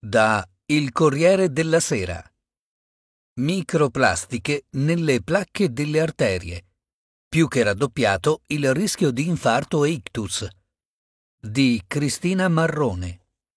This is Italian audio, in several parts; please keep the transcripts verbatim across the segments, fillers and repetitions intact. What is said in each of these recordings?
Da Il Corriere della Sera. Microplastiche nelle placche delle arterie. Più che raddoppiato il rischio di infarto e ictus. Di Cristina Marrone.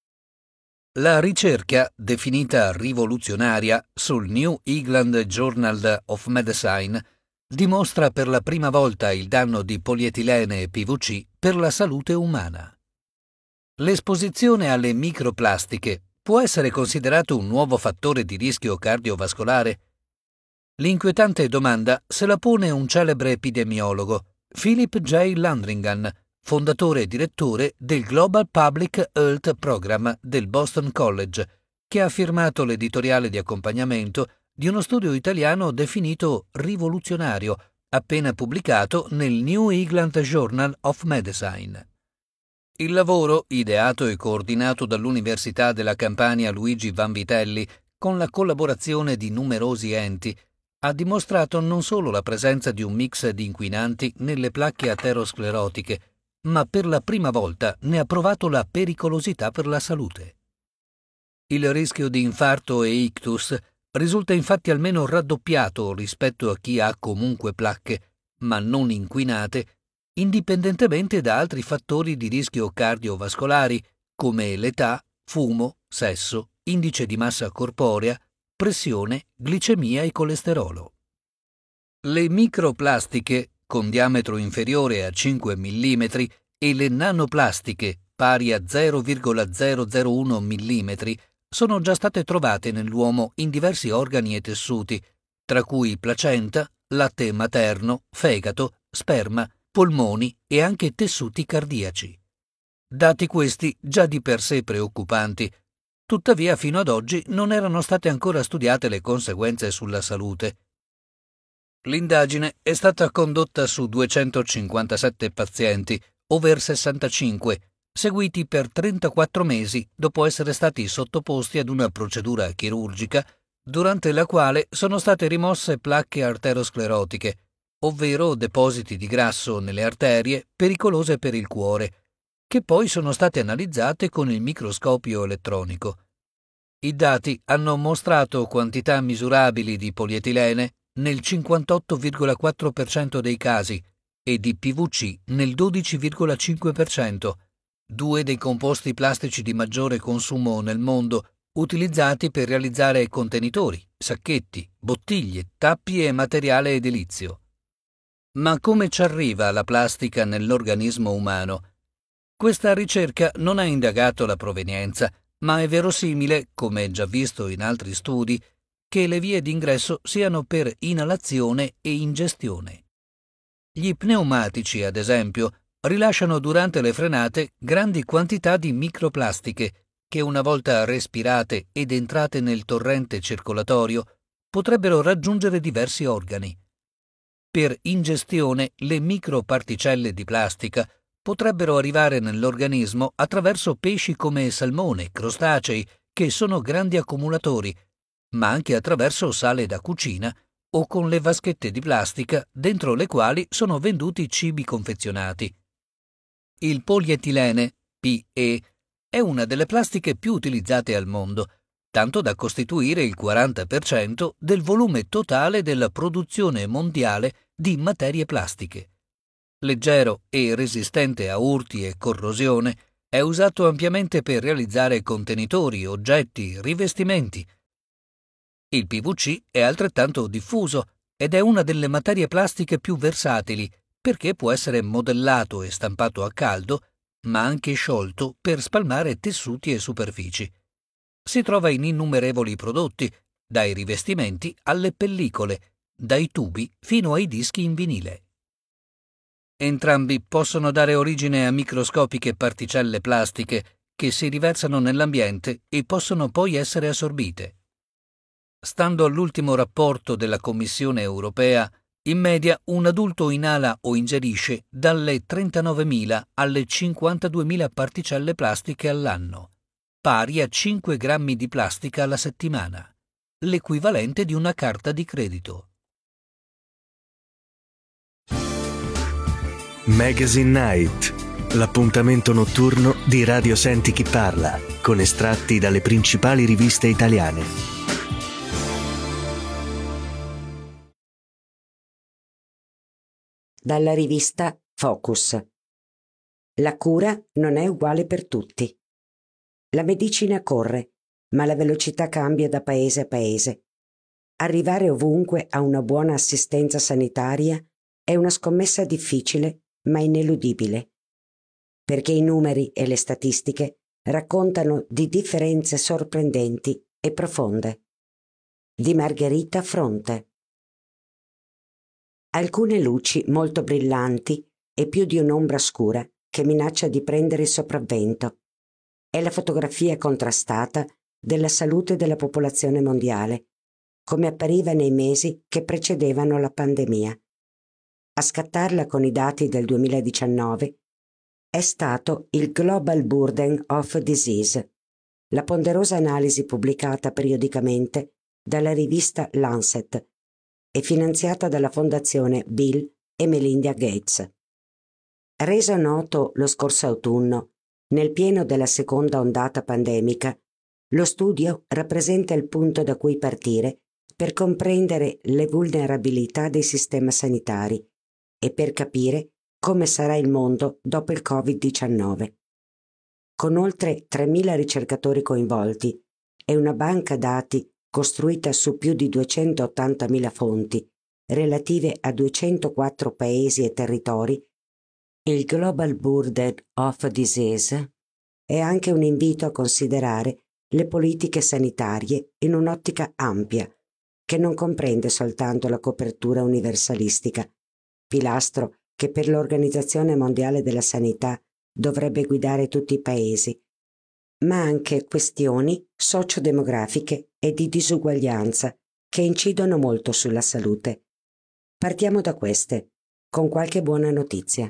La ricerca, definita rivoluzionaria, sul New England Journal of Medicine, dimostra per la prima volta il danno di polietilene e P V C per la salute umana. L'esposizione alle microplastiche può essere considerato un nuovo fattore di rischio cardiovascolare? L'inquietante domanda se la pone un celebre epidemiologo, Philip J. Landringham, fondatore e direttore del Global Public Health Program del Boston College, che ha firmato l'editoriale di accompagnamento di uno studio italiano definito rivoluzionario, appena pubblicato nel New England Journal of Medicine. Il lavoro, ideato e coordinato dall'Università della Campania Luigi Vanvitelli, con la collaborazione di numerosi enti, ha dimostrato non solo la presenza di un mix di inquinanti nelle placche aterosclerotiche, ma per la prima volta ne ha provato la pericolosità per la salute. Il rischio di infarto e ictus risulta infatti almeno raddoppiato rispetto a chi ha comunque placche, ma non inquinate, indipendentemente da altri fattori di rischio cardiovascolari come l'età, fumo, sesso, indice di massa corporea, pressione, glicemia e colesterolo. Le microplastiche, con diametro inferiore a cinque millimetri, e le nanoplastiche, pari a zero virgola zero zero uno millimetri, sono già state trovate nell'uomo in diversi organi e tessuti, tra cui placenta, latte materno, fegato, sperma, polmoni e anche tessuti cardiaci. Dati questi già di per sé preoccupanti, tuttavia fino ad oggi non erano state ancora studiate le conseguenze sulla salute. L'indagine è stata condotta su duecentocinquantasette pazienti, over sessantacinque, seguiti per trentaquattro mesi dopo essere stati sottoposti ad una procedura chirurgica durante la quale sono state rimosse placche arterosclerotiche, ovvero depositi di grasso nelle arterie pericolose per il cuore, che poi sono state analizzate con il microscopio elettronico. I dati hanno mostrato quantità misurabili di polietilene nel cinquantotto virgola quattro per cento dei casi e di P V C nel dodici virgola cinque per cento, due dei composti plastici di maggiore consumo nel mondo, utilizzati per realizzare contenitori, sacchetti, bottiglie, tappi e materiale edilizio. Ma come ci arriva la plastica nell'organismo umano? Questa ricerca non ha indagato la provenienza, ma è verosimile, come già visto in altri studi, che le vie d'ingresso siano per inalazione e ingestione. Gli pneumatici, ad esempio, rilasciano durante le frenate grandi quantità di microplastiche che, una volta respirate ed entrate nel torrente circolatorio, potrebbero raggiungere diversi organi. Per ingestione, le microparticelle di plastica potrebbero arrivare nell'organismo attraverso pesci come salmone, crostacei, che sono grandi accumulatori, ma anche attraverso sale da cucina o con le vaschette di plastica dentro le quali sono venduti cibi confezionati. Il polietilene, P E, è una delle plastiche più utilizzate al mondo, tanto da costituire il quaranta per cento del volume totale della produzione mondiale di materie plastiche. Leggero e resistente a urti e corrosione, è usato ampiamente per realizzare contenitori, oggetti, rivestimenti. Il P V C è altrettanto diffuso ed è una delle materie plastiche più versatili perché può essere modellato e stampato a caldo, ma anche sciolto per spalmare tessuti e superfici. Si trova in innumerevoli prodotti, dai rivestimenti alle pellicole, dai tubi fino ai dischi in vinile. Entrambi possono dare origine a microscopiche particelle plastiche che si riversano nell'ambiente e possono poi essere assorbite. Stando all'ultimo rapporto della Commissione europea, in media un adulto inala o ingerisce dalle trentanovemila alle cinquantaduemila particelle plastiche all'anno, pari a cinque grammi di plastica alla settimana, l'equivalente di una carta di credito. Magazine Night, l'appuntamento notturno di Radio Senti Chi Parla, con estratti dalle principali riviste italiane. Dalla rivista Focus. La cura non è uguale per tutti. La medicina corre, ma la velocità cambia da paese a paese. Arrivare ovunque a una buona assistenza sanitaria è una scommessa difficile, ma ineludibile, perché i numeri e le statistiche raccontano di differenze sorprendenti e profonde. Di Margherita Fronte. Alcune luci molto brillanti e più di un'ombra scura che minaccia di prendere il sopravvento. È la fotografia contrastata della salute della popolazione mondiale, come appariva nei mesi che precedevano la pandemia. A scattarla con i dati del duemiladiciannove è stato il Global Burden of Disease, la ponderosa analisi pubblicata periodicamente dalla rivista Lancet e finanziata dalla fondazione Bill e Melinda Gates. Reso noto lo scorso autunno, nel pieno della seconda ondata pandemica, lo studio rappresenta il punto da cui partire per comprendere le vulnerabilità dei sistemi sanitari e per capire come sarà il mondo dopo il covid diciannove. Con oltre tremila ricercatori coinvolti e una banca dati costruita su più di duecentottantamila fonti relative a duecentoquattro paesi e territori, il Global Burden of Disease è anche un invito a considerare le politiche sanitarie in un'ottica ampia, che non comprende soltanto la copertura universalistica, pilastro che per l'Organizzazione Mondiale della Sanità dovrebbe guidare tutti i paesi, ma anche questioni sociodemografiche e di disuguaglianza che incidono molto sulla salute. Partiamo da queste, con qualche buona notizia.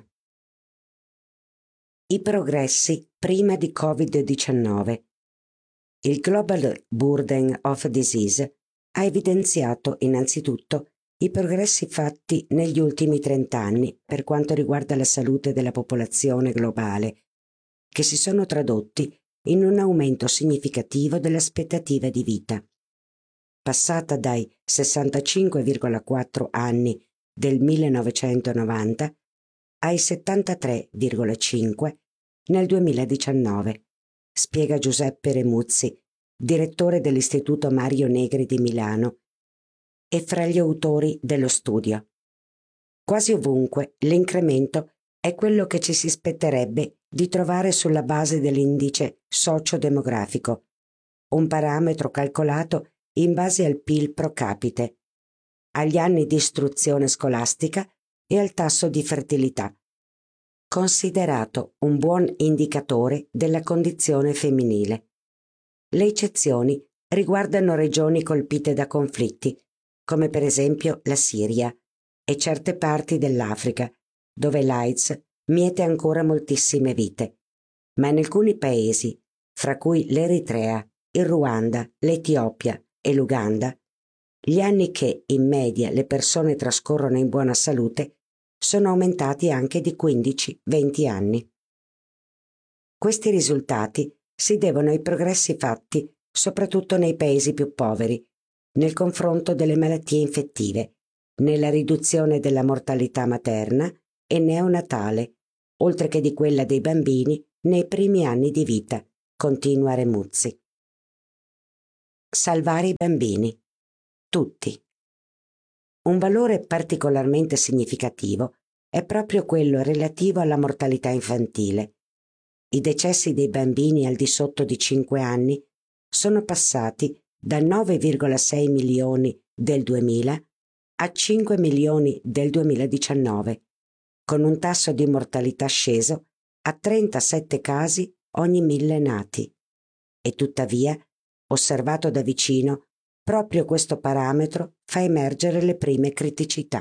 I progressi prima di covid diciannove. Il Global Burden of Disease ha evidenziato innanzitutto i progressi fatti negli ultimi trent'anni per quanto riguarda la salute della popolazione globale, che si sono tradotti in un aumento significativo dell'aspettativa di vita, passata dai sessantacinque virgola quattro anni del millenovecentonovanta ai settantatré virgola cinque nel duemiladiciannove, spiega Giuseppe Remuzzi, direttore dell'Istituto Mario Negri di Milano e fra gli autori dello studio. Quasi ovunque l'incremento è quello che ci si aspetterebbe di trovare sulla base dell'indice sociodemografico, un parametro calcolato in base al P I L pro capite, agli anni di istruzione scolastica e al tasso di fertilità, considerato un buon indicatore della condizione femminile. Le eccezioni riguardano regioni colpite da conflitti, come per esempio la Siria e certe parti dell'Africa, dove l'AIDS miete ancora moltissime vite, ma in alcuni paesi, fra cui l'Eritrea, il Ruanda, l'Etiopia e l'Uganda, gli anni che in media le persone trascorrono in buona salute sono aumentati anche di quindici venti anni. Questi risultati si devono ai progressi fatti soprattutto nei paesi più poveri, nel confronto delle malattie infettive, nella riduzione della mortalità materna e neonatale, oltre che di quella dei bambini nei primi anni di vita, continua Remuzzi. Salvare i bambini. Tutti. Un valore particolarmente significativo è proprio quello relativo alla mortalità infantile. I decessi dei bambini al di sotto di cinque anni sono passati da nove virgola sei milioni del duemila a cinque milioni del duemiladiciannove, con un tasso di mortalità sceso a trentasette casi ogni mille nati. E tuttavia, osservato da vicino, proprio questo parametro fa emergere le prime criticità.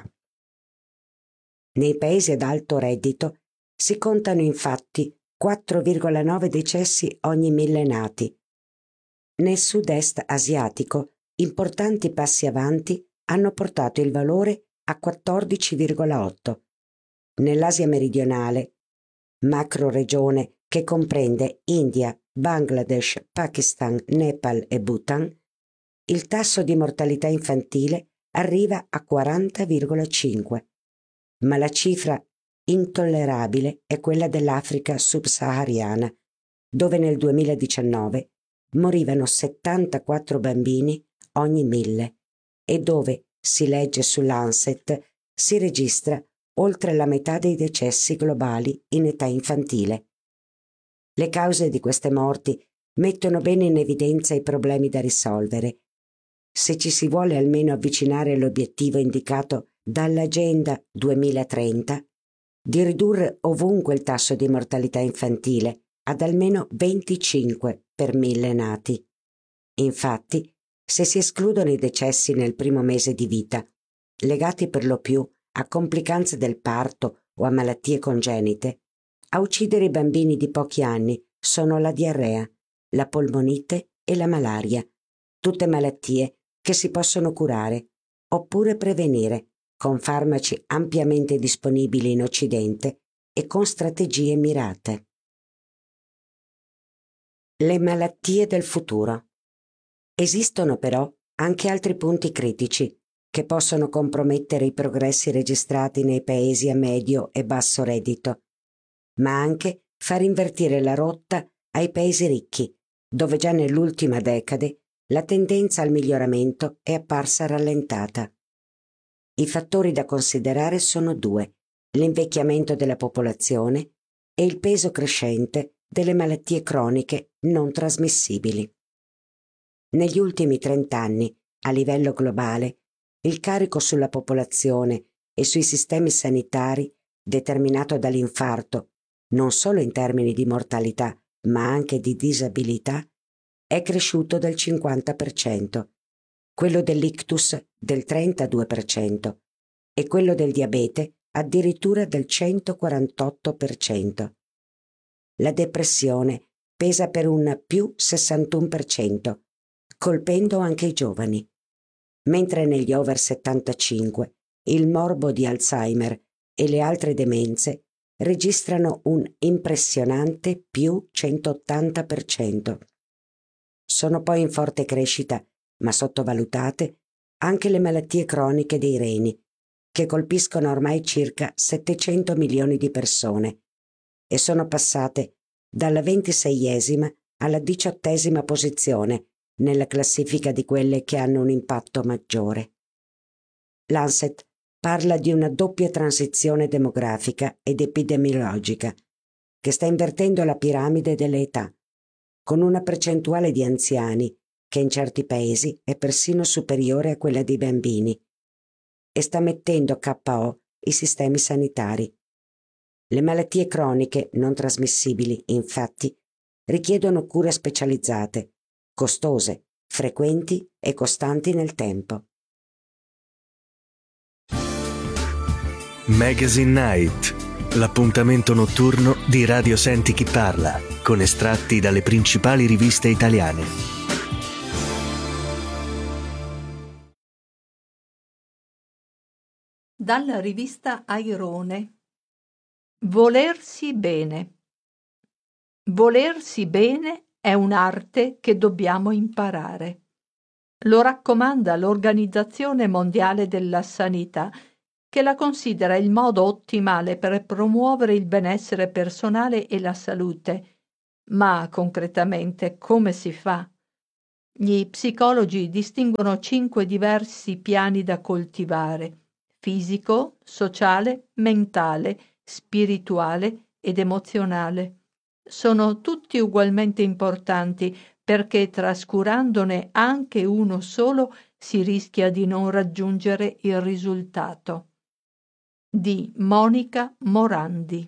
Nei paesi ad alto reddito si contano infatti quattro virgola nove decessi ogni mille nati. Nel sud-est asiatico importanti passi avanti hanno portato il valore a quattordici virgola otto. Nell'Asia meridionale macroregione che comprende India, Bangladesh, Pakistan, Nepal e Bhutan, il tasso di mortalità infantile arriva a quaranta virgola cinque, ma la cifra intollerabile è quella dell'Africa subsahariana, dove nel duemiladiciannove morivano settantaquattro bambini ogni mille e dove, si legge sull'Lancet, si registra oltre la metà dei decessi globali in età infantile. Le cause di queste morti mettono bene in evidenza i problemi da risolvere. Se ci si vuole almeno avvicinare all'obiettivo indicato dall'Agenda duemilatrenta di ridurre ovunque il tasso di mortalità infantile ad almeno venticinque per mille nati. Infatti, se si escludono i decessi nel primo mese di vita, legati per lo più a complicanze del parto o a malattie congenite, a uccidere i bambini di pochi anni sono la diarrea, la polmonite e la malaria, tutte malattie che si possono curare oppure prevenire con farmaci ampiamente disponibili in Occidente e con strategie mirate. Le malattie del futuro. Esistono però anche altri punti critici che possono compromettere i progressi registrati nei paesi a medio e basso reddito, ma anche far invertire la rotta ai paesi ricchi, dove già nell'ultima decade la tendenza al miglioramento è apparsa rallentata. I fattori da considerare sono due: l'invecchiamento della popolazione e il peso crescente delle malattie croniche non trasmissibili. Negli ultimi trent'anni, a livello globale, il carico sulla popolazione e sui sistemi sanitari determinato dall'infarto, non solo in termini di mortalità, ma anche di disabilità, è cresciuto del cinquanta per cento, quello dell'ictus del trentadue per cento e quello del diabete addirittura del centoquarantotto per cento. La depressione pesa per un più sessantuno per cento, colpendo anche i giovani, mentre negli over settantacinque il morbo di Alzheimer e le altre demenze registrano un impressionante più centottanta per cento. Sono poi in forte crescita, ma sottovalutate, anche le malattie croniche dei reni, che colpiscono ormai circa settecento milioni di persone e sono passate dalla ventiseiesima alla diciottesima posizione nella classifica di quelle che hanno un impatto maggiore. Lancet parla di una doppia transizione demografica ed epidemiologica che sta invertendo la piramide delle età, con una percentuale di anziani che in certi paesi è persino superiore a quella dei bambini, e sta mettendo K O i sistemi sanitari. Le malattie croniche non trasmissibili, infatti, richiedono cure specializzate, costose, frequenti e costanti nel tempo. Magazine Night, l'appuntamento notturno di Radio Senti Chi Parla, con estratti dalle principali riviste italiane. Dalla rivista Airone. Volersi bene. Volersi bene è un'arte che dobbiamo imparare. Lo raccomanda l'Organizzazione Mondiale della Sanità, che la considera il modo ottimale per promuovere il benessere personale e la salute. Ma concretamente come si fa? Gli psicologi distinguono cinque diversi piani da coltivare: fisico, sociale, mentale, spirituale ed emozionale. Sono tutti ugualmente importanti perché trascurandone anche uno solo si rischia di non raggiungere il risultato. Di Monica Morandi.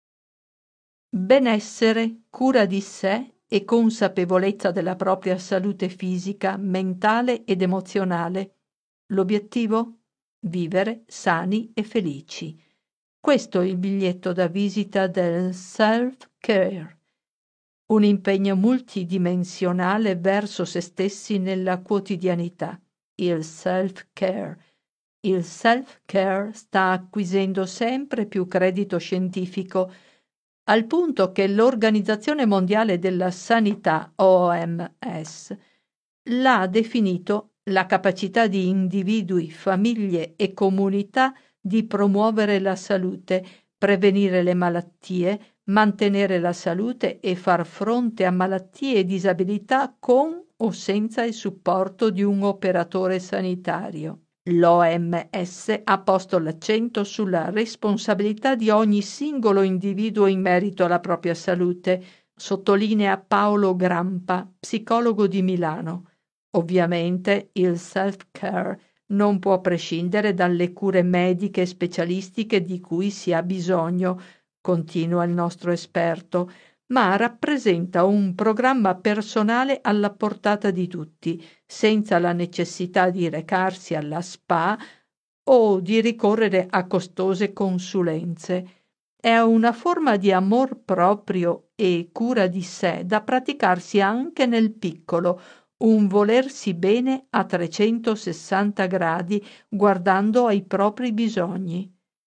Benessere, cura di sé e consapevolezza della propria salute fisica, mentale ed emozionale. L'obiettivo? Vivere sani e felici. Questo è il biglietto da visita del self-care, un impegno multidimensionale verso se stessi nella quotidianità. Il self-care. Il self-care sta acquisendo sempre più credito scientifico al punto che l'Organizzazione Mondiale della Sanità, O M S, l'ha definito la capacità di individui, famiglie e comunità di promuovere la salute, prevenire le malattie, mantenere la salute e far fronte a malattie e disabilità con o senza il supporto di un operatore sanitario. L'O M S ha posto l'accento sulla responsabilità di ogni singolo individuo in merito alla propria salute, sottolinea Paolo Grampa, psicologo di Milano. Ovviamente il self-care non può prescindere dalle cure mediche e specialistiche di cui si ha bisogno, continua il nostro esperto, ma rappresenta un programma personale alla portata di tutti, senza la necessità di recarsi alla spa o di ricorrere a costose consulenze. È una forma di amor proprio e cura di sé da praticarsi anche nel piccolo, un volersi bene a trecentosessanta gradi guardando ai propri bisogni.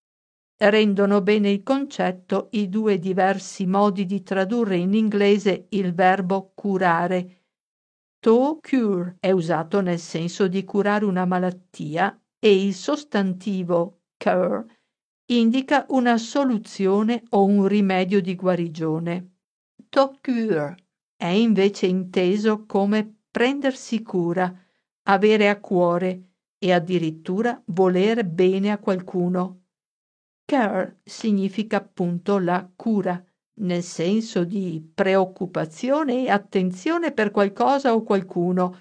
Rendono bene il concetto i due diversi modi di tradurre in inglese il verbo curare. To cure è usato nel senso di curare una malattia e il sostantivo cure indica una soluzione o un rimedio di guarigione. To cure è invece inteso come prendersi cura, avere a cuore e addirittura volere bene a qualcuno. Care significa appunto la cura, nel senso di preoccupazione e attenzione per qualcosa o qualcuno.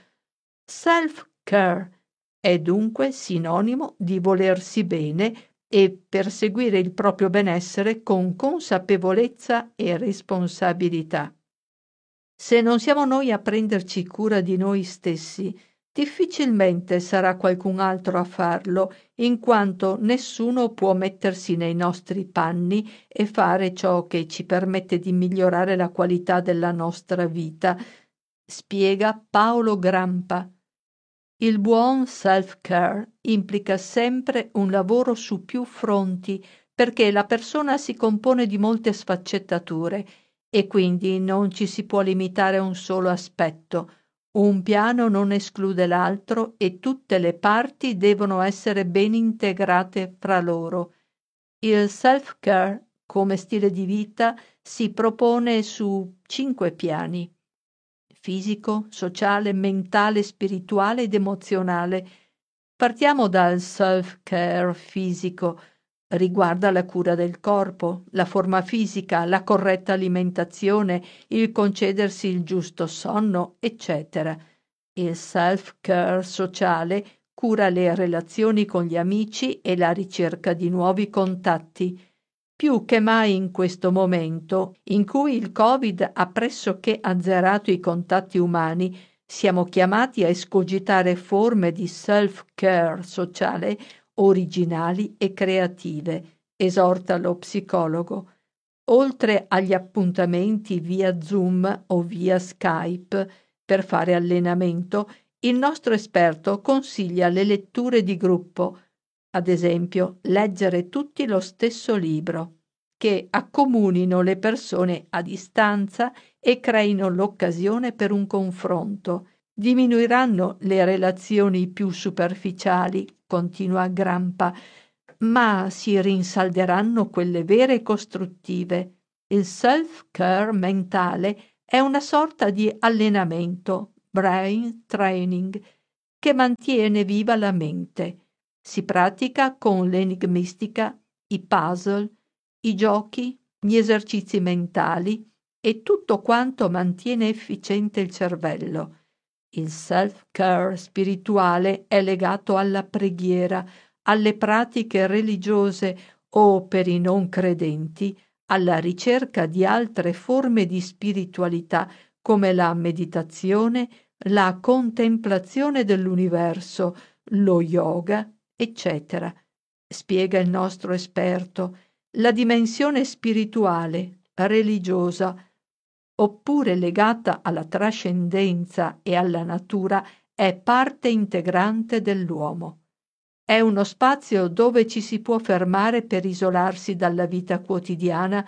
Self-care è dunque sinonimo di volersi bene e perseguire il proprio benessere con consapevolezza e responsabilità. Se non siamo noi a prenderci cura di noi stessi, difficilmente sarà qualcun altro a farlo, in quanto nessuno può mettersi nei nostri panni e fare ciò che ci permette di migliorare la qualità della nostra vita, spiega Paolo Grampa. Il buon self-care implica sempre un lavoro su più fronti, perché la persona si compone di molte sfaccettature e quindi non ci si può limitare a un solo aspetto. Un piano non esclude l'altro e tutte le parti devono essere ben integrate fra loro. Il self-care come stile di vita si propone su cinque piani: fisico, sociale, mentale, spirituale ed emozionale. Partiamo dal self-care fisico. Riguarda la cura del corpo, la forma fisica, la corretta alimentazione, il concedersi il giusto sonno, eccetera. Il self-care sociale cura le relazioni con gli amici e la ricerca di nuovi contatti. Più che mai in questo momento, in cui il Covid ha pressoché azzerato i contatti umani, siamo chiamati a escogitare forme di self-care sociale originali e creative, esorta lo psicologo. Oltre agli appuntamenti via Zoom o via Skype per fare allenamento, il nostro esperto consiglia le letture di gruppo, ad esempio leggere tutti lo stesso libro, che accomunino le persone a distanza e creino l'occasione per un confronto. Diminuiranno le relazioni più superficiali, continua Grampa, ma si rinsalderanno quelle vere e costruttive. Il self-care mentale è una sorta di allenamento, brain training, che mantiene viva la mente. Si pratica con l'enigmistica, i puzzle, i giochi, gli esercizi mentali e tutto quanto mantiene efficiente il cervello. Il self-care spirituale è legato alla preghiera, alle pratiche religiose o, per i non credenti, alla ricerca di altre forme di spiritualità come la meditazione, la contemplazione dell'universo, lo yoga, eccetera. Spiega il nostro esperto, la dimensione spirituale, religiosa, oppure legata alla trascendenza e alla natura, è parte integrante dell'uomo. È uno spazio dove ci si può fermare per isolarsi dalla vita quotidiana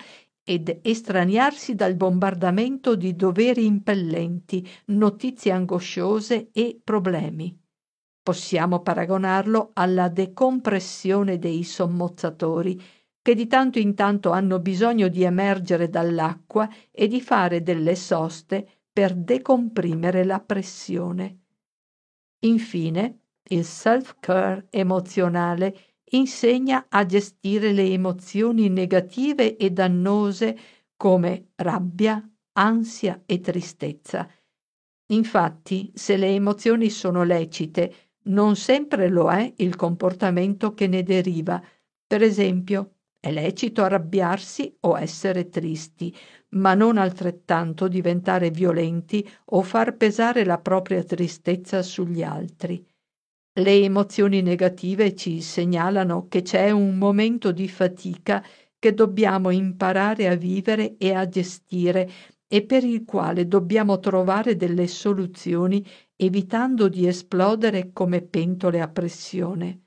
ed estraniarsi dal bombardamento di doveri impellenti, notizie angosciose e problemi. Possiamo paragonarlo alla decompressione dei sommozzatori, che di tanto in tanto hanno bisogno di emergere dall'acqua e di fare delle soste per decomprimere la pressione. Infine, il self-care emozionale insegna a gestire le emozioni negative e dannose come rabbia, ansia e tristezza. Infatti, se le emozioni sono lecite, non sempre lo è il comportamento che ne deriva. Per esempio, è lecito arrabbiarsi o essere tristi, ma non altrettanto diventare violenti o far pesare la propria tristezza sugli altri. Le emozioni negative ci segnalano che c'è un momento di fatica che dobbiamo imparare a vivere e a gestire e per il quale dobbiamo trovare delle soluzioni evitando di esplodere come pentole a pressione.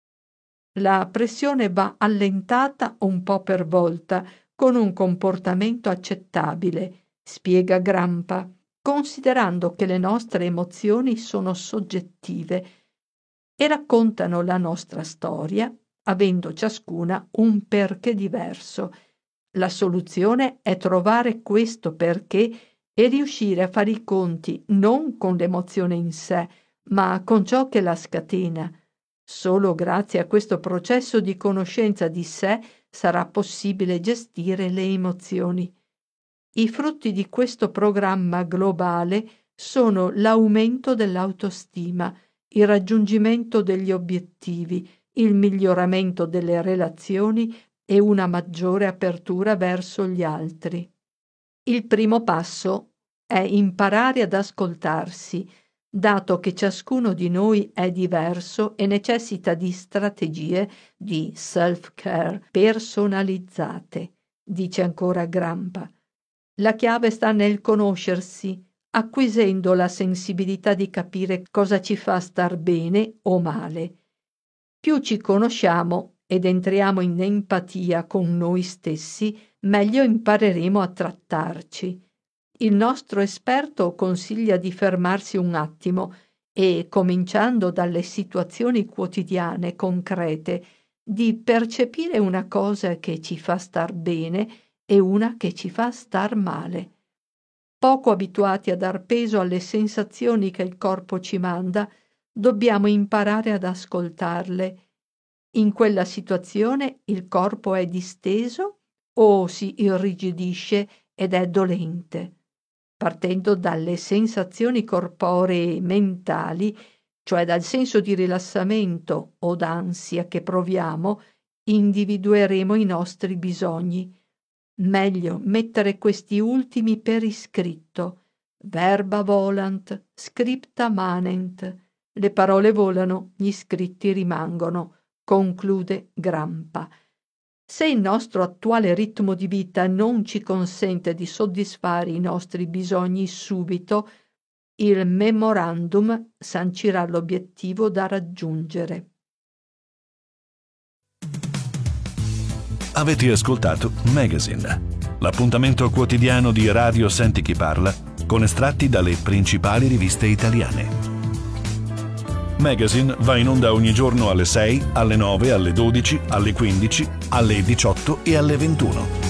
La pressione va allentata un po' per volta con un comportamento accettabile, spiega Grampa, considerando che le nostre emozioni sono soggettive e raccontano la nostra storia, avendo ciascuna un perché diverso. La soluzione è trovare questo perché e riuscire a fare i conti non con l'emozione in sé, ma con ciò che la scatena. Solo grazie a questo processo di conoscenza di sé sarà possibile gestire le emozioni. I frutti di questo programma globale sono l'aumento dell'autostima, il raggiungimento degli obiettivi, il miglioramento delle relazioni e una maggiore apertura verso gli altri. Il primo passo è imparare ad ascoltarsi, dato che ciascuno di noi è diverso e necessita di strategie di self-care personalizzate, dice ancora Grampa. La chiave sta nel conoscersi, acquisendo la sensibilità di capire cosa ci fa star bene o male. Più ci conosciamo ed entriamo in empatia con noi stessi, meglio impareremo a trattarci. Il nostro esperto consiglia di fermarsi un attimo e, cominciando dalle situazioni quotidiane concrete, di percepire una cosa che ci fa star bene e una che ci fa star male. Poco abituati a dar peso alle sensazioni che il corpo ci manda, dobbiamo imparare ad ascoltarle. In quella situazione il corpo è disteso o si irrigidisce ed è dolente. Partendo dalle sensazioni corporee e mentali, cioè dal senso di rilassamento o d'ansia che proviamo, individueremo i nostri bisogni. Meglio mettere questi ultimi per iscritto. Verba volant, scripta manent. Le parole volano, gli scritti rimangono, conclude Grampa. Se il nostro attuale ritmo di vita non ci consente di soddisfare i nostri bisogni subito, il memorandum sancirà l'obiettivo da raggiungere. Avete ascoltato Magazine, l'appuntamento quotidiano di Radio Senti Chi Parla con estratti dalle principali riviste italiane. Magazine va in onda ogni giorno alle sei, alle nove, alle dodici, alle quindici, alle diciotto e alle ventuno.